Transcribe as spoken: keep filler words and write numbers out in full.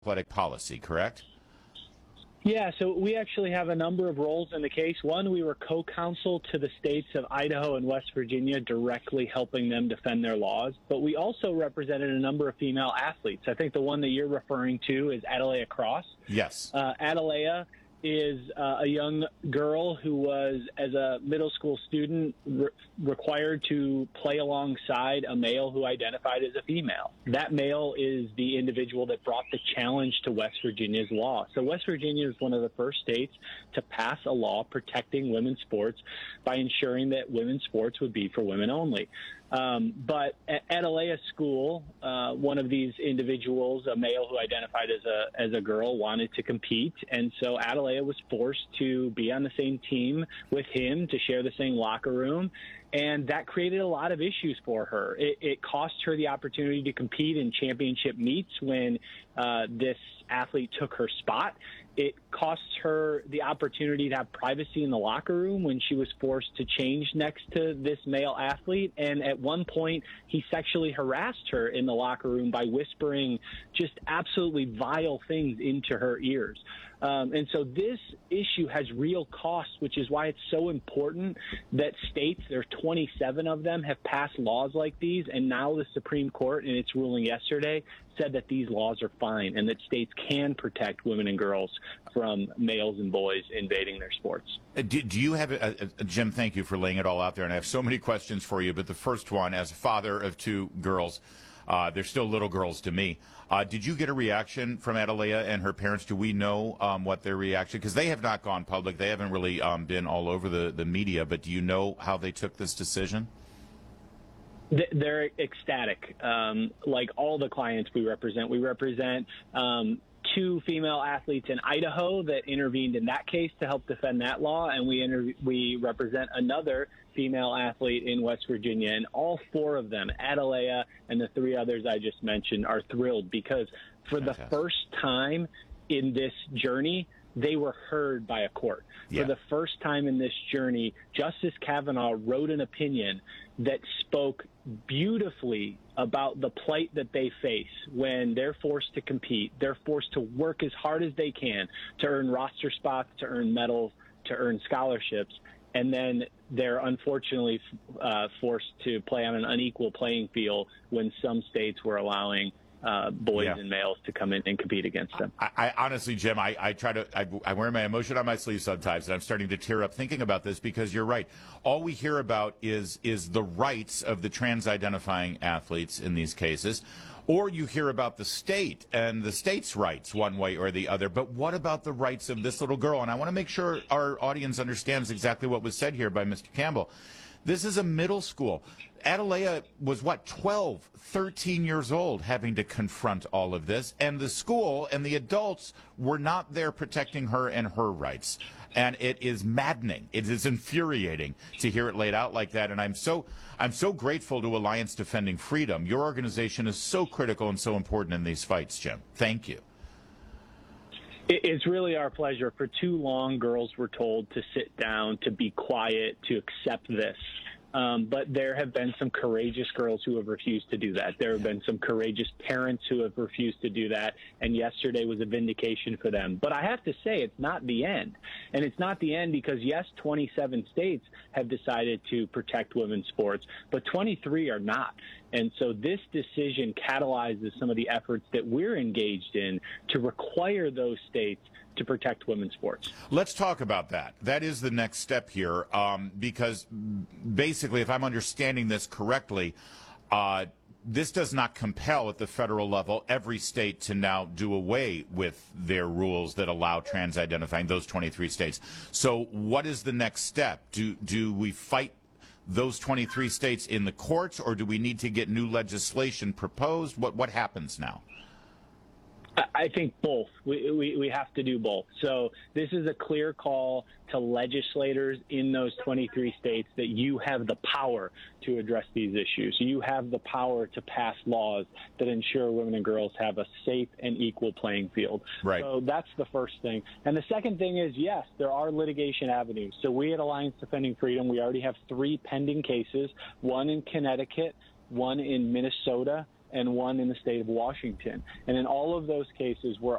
athletic policy, correct? Yeah, so we actually have a number of roles in the case. One, we were co-counsel to the states of Idaho and West Virginia, directly helping them defend their laws. But we also represented a number of female athletes. I think the one that you're referring to is Adalea Cross. Yes. Uh, Adalea is uh, a young girl who was, as a middle school student, re- required to play alongside a male who identified as a female. That male is the individual that brought the challenge to West Virginia's law. So West Virginia is one of the first states to pass a law protecting women's sports by ensuring that women's sports would be for women only. Um, but at Adalea School, uh, one of these individuals, a male who identified as a as a girl, wanted to compete, and so Adalea was forced to be on the same team with him, to share the same locker room, and that created a lot of issues for her. It, it cost her the opportunity to compete in championship meets when uh, this athlete took her spot. It cost her the opportunity to have privacy in the locker room when she was forced to change next to this male athlete. And at one point, he sexually harassed her in the locker room by whispering just absolutely vile things into her ears. Um, and so this issue has real costs, which is why it's so important that states, there are twenty-seven of them, have passed laws like these. And now the Supreme Court, in its ruling yesterday, said that these laws are fine and that states can protect women and girls from males and boys invading their sports. Uh, Do, do you have, a, a, Jim, thank you for laying it all out there, and I have so many questions for you, but the first one, as a father of two girls, uh, they're still little girls to me. Uh, did you get a reaction from Adalea and her parents? Do we know um, what their reaction, because they have not gone public, they haven't really um, been all over the, the media, but do you know how they took this decision? They're ecstatic. Um, like all the clients we represent, we represent um, two female athletes in Idaho that intervened in that case to help defend that law, and we inter- we represent another female athlete in West Virginia. And all four of them, Adalea and the three others I just mentioned, are thrilled because for Fantastic. the first time in this journey, they were heard by a court. Yeah. For the first time in this journey, Justice Kavanaugh wrote an opinion that spoke beautifully about the plight that they face when they're forced to compete. They're forced to work as hard as they can to earn roster spots, to earn medals, to earn scholarships, and then they're unfortunately uh, forced to play on an unequal playing field when some states were allowing Uh, boys yeah. and males to come in and compete against them. I, I honestly, Jim, I, I try to, I, I wear my emotion on my sleeve sometimes, and I'm starting to tear up thinking about this because you're right. All we hear about is is the rights of the trans-identifying athletes in these cases, or you hear about the state and the state's rights one way or the other. But what about the rights of this little girl? And I want to make sure our audience understands exactly what was said here by Mister Campbell. This is a middle school. Adalea was, what, twelve, thirteen years old having to confront all of this, and the school and the adults were not there protecting her and her rights. And it is maddening. It is infuriating to hear it laid out like that. And I'm so I'm so grateful to Alliance Defending Freedom. Your organization is so critical and so important in these fights, Jim. Thank you. It's really our pleasure. For too long, girls were told to sit down, to be quiet, to accept this. Um, but there have been some courageous girls who have refused to do that. There have been some courageous parents who have refused to do that, and yesterday was a vindication for them. But I have to say, it's not the end. And it's not the end because, yes, twenty-seven states have decided to protect women's sports, but twenty-three are not. And so this decision catalyzes some of the efforts that we're engaged in to require those states to protect women's sports. Let's talk about that. That is the next step here, um, because basically, if I'm understanding this correctly, uh, this does not compel at the federal level every state to now do away with their rules that allow trans-identifying, those twenty-three states. So what is the next step? Do, do we fight those twenty-three states in the courts, or do we need to get new legislation proposed? What, what happens now? I think both. We, we we have to do both. So this is a clear call to legislators in those twenty-three states that you have the power to address these issues. You have the power to pass laws that ensure women and girls have a safe and equal playing field. Right. So that's the first thing. And the second thing is, yes, there are litigation avenues. So we at Alliance Defending Freedom, we already have three pending cases, one in Connecticut, one in Minnesota, and one in the state of Washington. And in all of those cases were